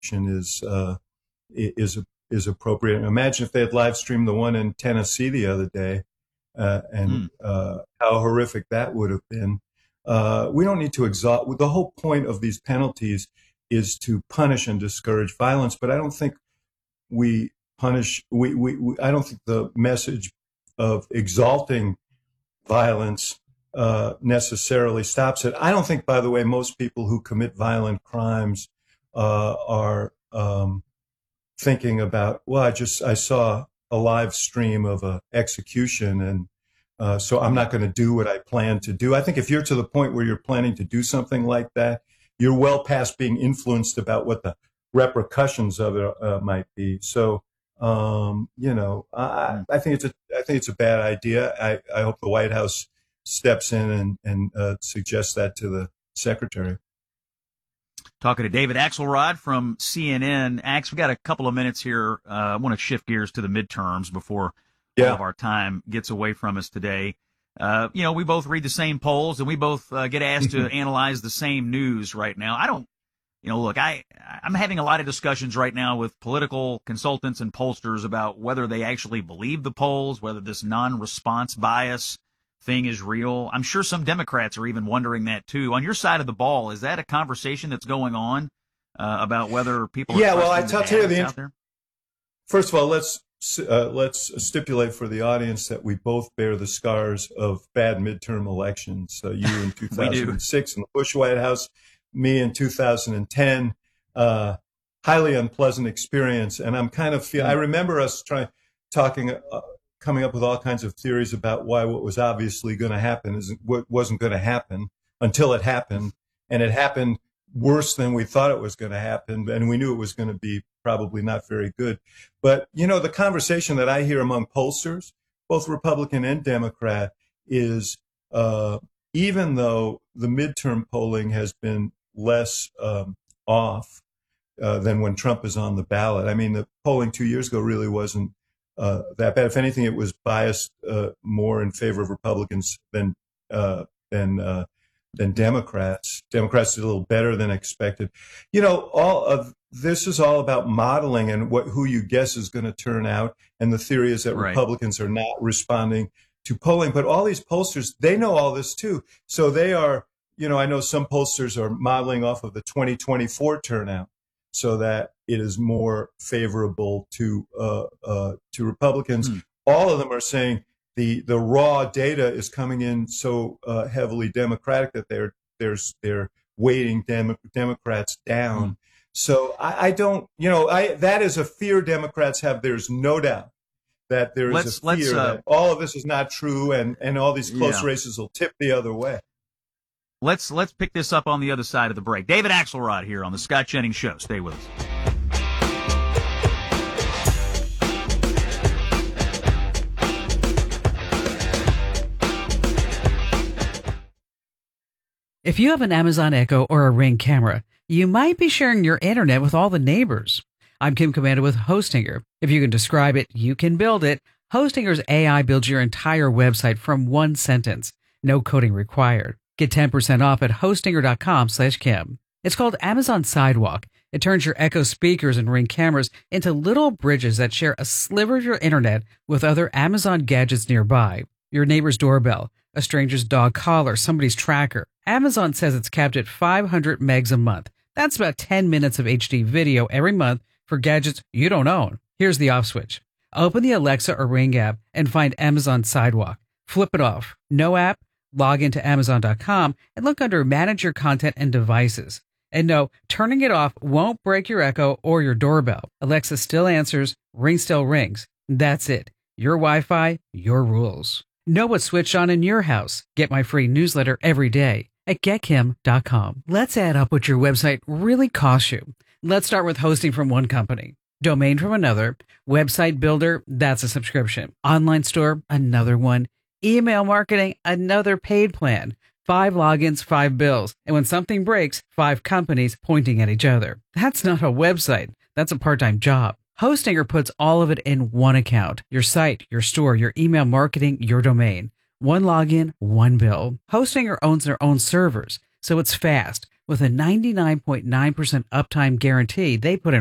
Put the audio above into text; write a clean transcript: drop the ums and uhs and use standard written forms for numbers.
is appropriate. Imagine if they had live streamed the one in Tennessee the other day, and how horrific that would have been. We don't need to exalt. The whole point of these penalties is to punish and discourage violence, but I don't think we punish. I don't think the message of exalting violence necessarily stops it. I don't think, by the way, most people who commit violent crimes are thinking about, well, I saw a live stream of an execution, and so I'm not going to do what I plan to do. I think if you're to the point where you're planning to do something like that, you're well past being influenced about what the repercussions of it might be. So, I think it's a bad idea. I hope the White House steps in and suggests that to the secretary. Talking to David Axelrod from CNN. Ax, we got a couple of minutes here. I want to shift gears to the midterms before all of our time gets away from us today. We both read the same polls, and we both get asked to analyze the same news right now. I'm having a lot of discussions right now with political consultants and pollsters about whether they actually believe the polls, whether this non-response bias thing is real. I'm sure some Democrats are even wondering that too. On your side of the ball, is that a conversation that's going on about whether people are I'll tell you out there? First of all, let's stipulate for the audience that we both bear the scars of bad midterm elections. You in 2006 in the Bush White House, me in 2010. Highly unpleasant experience, and I'm kind of I remember us coming up with all kinds of theories about why what was obviously going to happen is what wasn't going to happen until it happened, and it happened worse than we thought it was going to happen, and we knew it was going to be probably not very good. But the conversation that I hear among pollsters, both Republican and Democrat, is even though the midterm polling has been less off than when Trump is on the ballot. I mean, the polling 2 years ago really wasn't that bad. If anything, it was biased more in favor of Republicans than Democrats. Democrats did a little better than expected. All of this is all about modeling and who you guess is going to turn out. And the theory is that Republicans are not responding to polling. But all these pollsters, they know all this too. So they are, I know some pollsters are modeling off of the 2024 turnout so that it is more favorable to Republicans. All of them are saying the raw data is coming in so heavily Democratic that they're weighting Democrats down. So I don't, that is a fear Democrats have. There's no doubt that there is a fear that all of this is not true, and all these close races will tip the other way. Let's pick this up on the other side of the break. David Axelrod here on the Scott Jennings Show. Stay with us. If you have an Amazon Echo or a Ring camera, you might be sharing your internet with all the neighbors. I'm Kim Commander with Hostinger. If you can describe it, you can build it. Hostinger's AI builds your entire website from one sentence. No coding required. Get 10% off at hostinger.com/Kim. It's called Amazon Sidewalk. It turns your Echo speakers and Ring cameras into little bridges that share a sliver of your internet with other Amazon gadgets nearby. Your neighbor's doorbell, a stranger's dog collar, somebody's tracker. Amazon says it's capped at 500 megs a month. That's about 10 minutes of HD video every month for gadgets you don't own. Here's the off switch. Open the Alexa or Ring app and find Amazon Sidewalk. Flip it off. No app. Log into Amazon.com and look under Manage Your Content and Devices. And no, turning it off won't break your Echo or your doorbell. Alexa still answers, Ring still rings. That's it. Your Wi-Fi, your rules. Know what's switched on in your house. Get my free newsletter every day at getkim.com. Let's add up what your website really costs you. Let's start with hosting from one company, domain from another, website builder, that's a subscription, online store, another one, email marketing, another paid plan, 5 logins, 5 bills, and when something breaks, 5 companies pointing at each other. That's not a website. That's a part-time job. Hostinger puts all of it in one account. Your site, your store, your email marketing, your domain. One login, one bill. Hostinger owns their own servers, so it's fast. With a 99.9% uptime guarantee, they put in